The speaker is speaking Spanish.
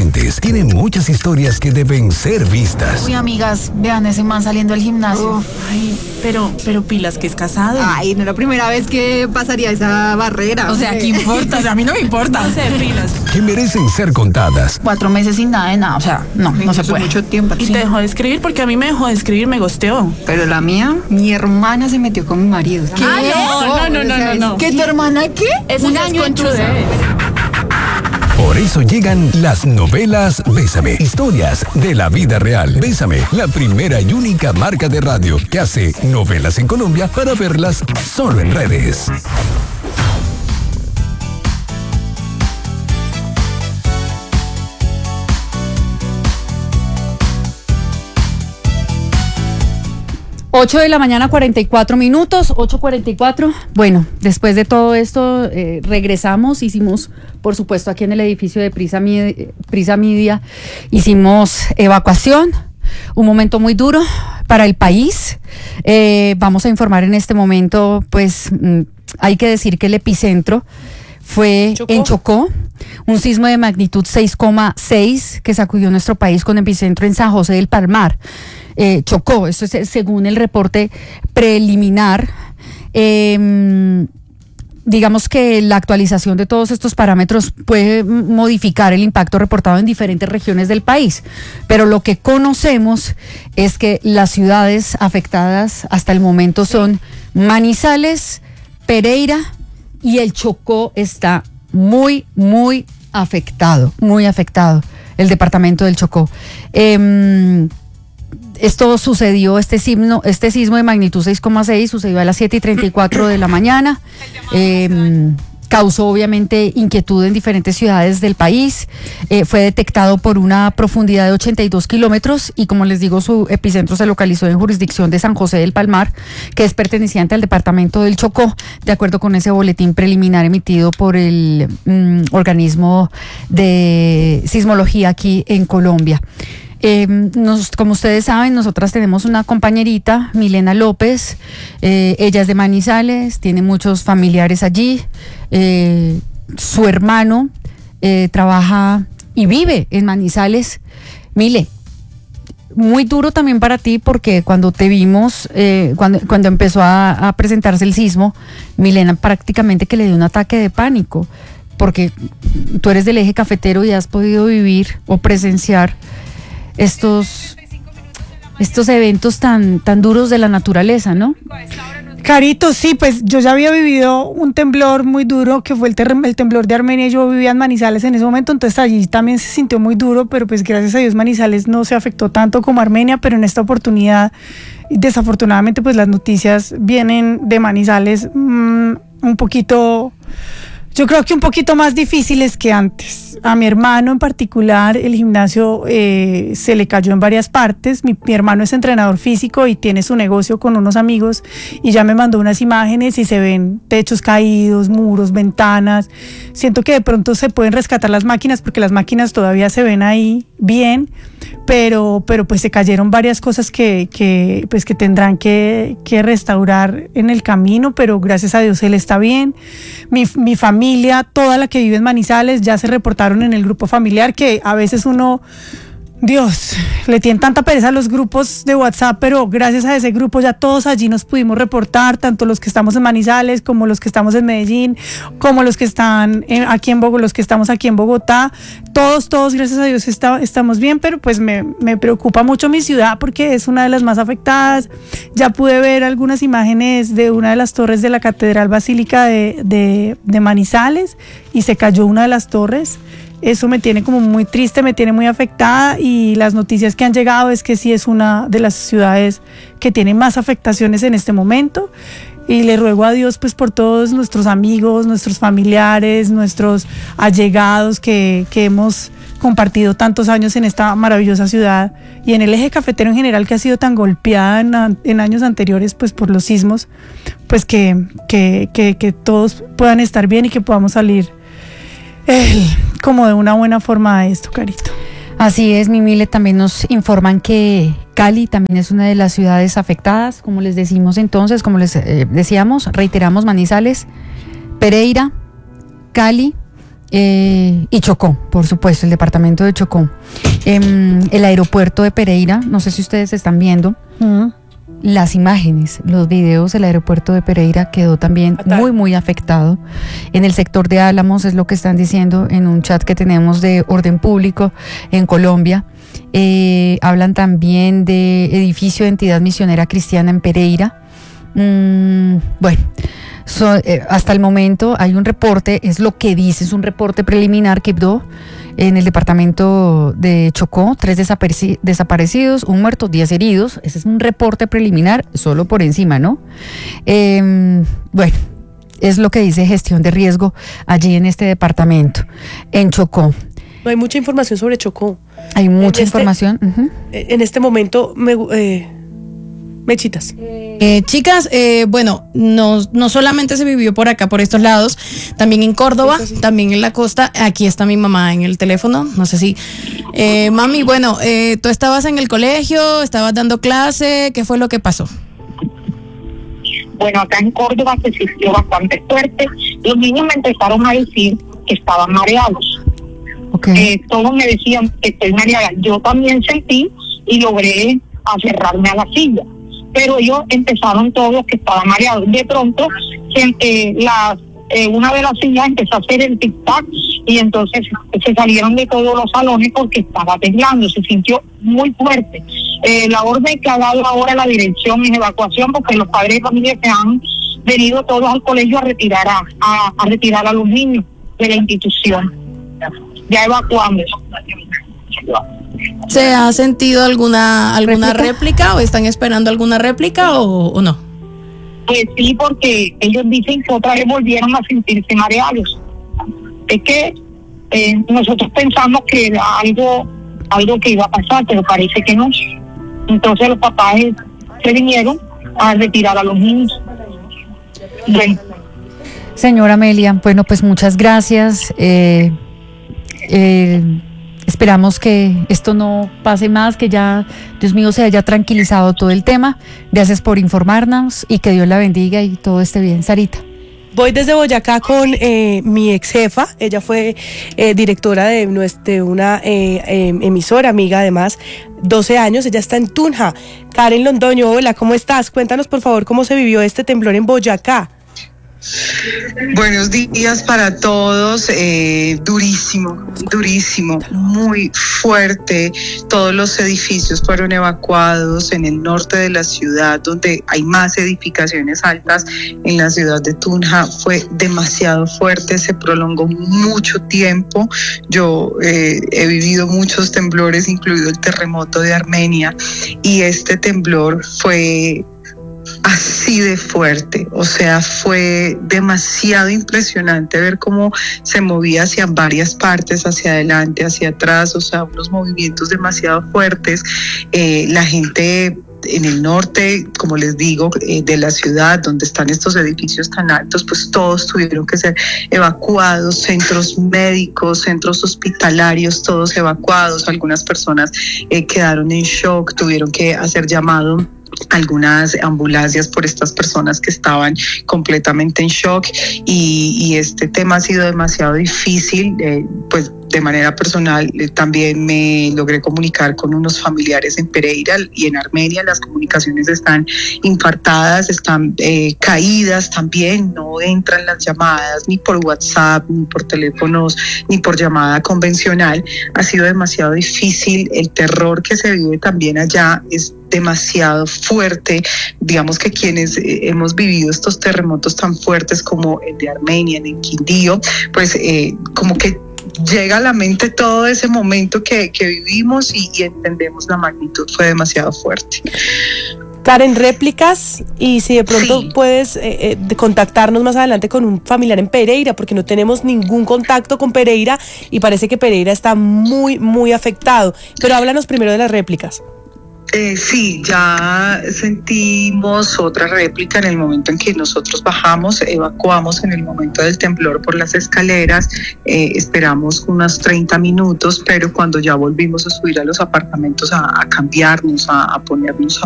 diferentes. Tiene muchas historias que deben ser vistas. Uy, amigas, vean ese man saliendo del gimnasio. Ay, pero pilas que es casado. Ay, no es la primera vez que pasaría esa barrera. O sea, ¿qué importa? O sea, a mí no me importa. No sé, pilas. Que merecen ser contadas. 4 meses sin nada de nada. O sea, no se puede. Mucho tiempo. Y Sí. te dejó de escribir porque a mí me dejó de escribir, me gosteó. Pero la mía, mi hermana se metió con mi marido. ¿Qué? No. ¿Qué, tu hermana qué? Eso ya es conchudez. Por eso llegan las novelas Bésame. Historias de la vida real. Bésame, la primera y única marca de radio que hace novelas en Colombia para verlas solo en redes. Ocho de la mañana, 44 minutos, 8:44. Bueno, después de todo esto, regresamos, hicimos, por supuesto, aquí en el edificio de Prisa Media, hicimos evacuación, un momento muy duro para el país. Vamos a informar en este momento, pues, hay que decir que el epicentro fue en Chocó, un sismo de magnitud 6,6 que sacudió nuestro país con epicentro en San José del Palmar. Chocó, esto es según el reporte preliminar. Digamos que la actualización de todos estos parámetros puede modificar el impacto reportado en diferentes regiones del país, pero lo que conocemos es que las ciudades afectadas hasta el momento son Manizales, Pereira, y el Chocó está muy afectado, el departamento del Chocó. Esto sucedió, este sismo de magnitud 6,6 sucedió a las 7:34 de la mañana. Causó obviamente inquietud en diferentes ciudades del país. Fue detectado por una profundidad de 82 kilómetros y, como les digo, su epicentro se localizó en jurisdicción de San José del Palmar, que es perteneciente al departamento del Chocó, de acuerdo con ese boletín preliminar emitido por el organismo de sismología aquí en Colombia. Como ustedes saben, nosotras tenemos una compañerita, Milena López. Ella es de Manizales, tiene muchos familiares allí. Su hermano trabaja y vive en Manizales. Mile, muy duro también para ti, porque cuando te vimos, cuando empezó a presentarse el sismo, Milena prácticamente que le dio un ataque de pánico, porque tú eres del eje cafetero y has podido vivir o presenciar estos eventos tan duros de la naturaleza, ¿no? Carito, sí, pues yo ya había vivido un temblor muy duro, que fue el temblor de Armenia. Yo vivía en Manizales en ese momento, entonces allí también se sintió muy duro, pero pues gracias a Dios Manizales no se afectó tanto como Armenia, pero en esta oportunidad, desafortunadamente, pues las noticias vienen de Manizales un poquito... Yo creo que un poquito más difíciles que antes. A mi hermano en particular, el gimnasio se le cayó en varias partes. Mi hermano es entrenador físico y tiene su negocio con unos amigos, y ya me mandó unas imágenes y se ven techos caídos, muros, ventanas. Siento que de pronto se pueden rescatar las máquinas, porque las máquinas todavía se ven ahí bien, pero pues se cayeron varias cosas que tendrán que restaurar en el camino, pero gracias a Dios él está bien. Mi familia, toda la que vive en Manizales, ya se reportaron en el grupo familiar, que a veces uno, Dios, le tienen tanta pereza a los grupos de WhatsApp, pero gracias a ese grupo ya todos allí nos pudimos reportar, tanto los que estamos en Manizales, como los que estamos en Medellín, como los que están aquí en Bogotá, los que estamos aquí en Bogotá. Todos, gracias a Dios estamos bien, pero pues me preocupa mucho mi ciudad, porque es una de las más afectadas. Ya pude ver algunas imágenes de una de las torres de la Catedral Basílica de Manizales, y se cayó una de las torres. Eso me tiene como muy triste, me tiene muy afectada, y las noticias que han llegado es que sí es una de las ciudades que tiene más afectaciones en este momento. Y le ruego a Dios pues por todos nuestros amigos, nuestros familiares, nuestros allegados que hemos compartido tantos años en esta maravillosa ciudad, y en el eje cafetero en general, que ha sido tan golpeada en años anteriores pues por los sismos, pues que todos puedan estar bien y que podamos salir como de una buena forma de esto, Carito. Así es, Mimile. También nos informan que Cali también es una de las ciudades afectadas, como les decimos entonces, como les decíamos, reiteramos, Manizales, Pereira, Cali, y Chocó, por supuesto, el departamento de Chocó. El aeropuerto de Pereira, no sé si ustedes están viendo las imágenes, los videos del aeropuerto de Pereira quedó también muy afectado. En el sector de Álamos es lo que están diciendo en un chat que tenemos de orden público en Colombia. Hablan también de edificio de entidad misionera cristiana en Pereira. Bueno, hasta el momento hay un reporte, es lo que dice, es un reporte preliminar que dio en el departamento de Chocó, 3 desaparecidos, 1 muerto, 10 heridos. Ese es un reporte preliminar, solo por encima, ¿no? Bueno, es lo que dice gestión de riesgo allí en este departamento, en Chocó. No hay mucha información sobre Chocó. Hay mucha información. En este momento, Mechitas. Chicas, bueno, no solamente se vivió por acá, por estos lados, también en Córdoba, también en la costa. Aquí está mi mamá en el teléfono, no sé si... mami, bueno, tú estabas en el colegio, estabas dando clase, ¿qué fue lo que pasó? Bueno, acá en Córdoba se sintió bastante fuerte. Los niños me empezaron a decir que estaban mareados. Todos me decían que estoy mareada. Yo también sentí y logré aferrarme a la silla. Pero ellos empezaron todos que estaban mareados. De pronto, una de las sillas empezó a hacer el tic-tac y entonces se salieron de todos los salones porque estaba temblando, se sintió muy fuerte. La orden que ha dado ahora la dirección es evacuación porque los padres de familia se han venido todos al colegio a retirar a los niños de la institución. Ya evacuamos. ¿Se ha sentido alguna réplica o están esperando alguna réplica o no? Pues sí, porque ellos dicen que otra vez volvieron a sentirse mareados. Es que nosotros pensamos que era algo que iba a pasar, pero parece que no. Entonces los papás se vinieron a retirar a los niños. Bueno. Señora Amelia, bueno, pues muchas gracias. Esperamos que esto no pase más, que ya, Dios mío, se haya tranquilizado todo el tema. Gracias por informarnos y que Dios la bendiga y todo esté bien. Sarita. Voy desde Boyacá con mi ex jefa. Ella fue directora de una emisora, amiga además, 12 años. Ella está en Tunja. Karen Londoño, hola, ¿cómo estás? Cuéntanos por favor cómo se vivió este temblor en Boyacá. Buenos días para todos. Durísimo, muy fuerte. Todos los edificios fueron evacuados en el norte de la ciudad, donde hay más edificaciones altas. En la ciudad de Tunja fue demasiado fuerte, se prolongó mucho tiempo. Yo he vivido muchos temblores, incluido el terremoto de Armenia, y este temblor fue así de fuerte, o sea, fue demasiado impresionante ver cómo se movía hacia varias partes, hacia adelante, hacia atrás, o sea, unos movimientos demasiado fuertes. La gente en el norte, como les digo, de la ciudad, donde están estos edificios tan altos, pues todos tuvieron que ser evacuados, centros médicos, centros hospitalarios, todos evacuados. Algunas personas quedaron en shock, tuvieron que hacer llamado algunas ambulancias por estas personas que estaban completamente en shock, y este tema ha sido demasiado difícil. Pues de manera personal también me logré comunicar con unos familiares en Pereira y en Armenia. Las comunicaciones están infartadas, están caídas también, no entran las llamadas ni por WhatsApp, ni por teléfonos, ni por llamada convencional. Ha sido demasiado difícil. El terror que se vive también allá es demasiado fuerte. Digamos que quienes hemos vivido estos terremotos tan fuertes como el de Armenia, en el Quindío, pues como que llega a la mente todo ese momento que vivimos y entendemos la magnitud. Fue demasiado fuerte. Karen, réplicas, y si de pronto puedes contactarnos más adelante con un familiar en Pereira, porque no tenemos ningún contacto con Pereira y parece que Pereira está muy afectado. Pero háblanos primero de las réplicas. Sí, ya sentimos otra réplica en el momento en que nosotros bajamos, evacuamos en el momento del temblor por las escaleras. Esperamos unos 30 minutos, pero cuando ya volvimos a subir a los apartamentos a cambiarnos, a ponernos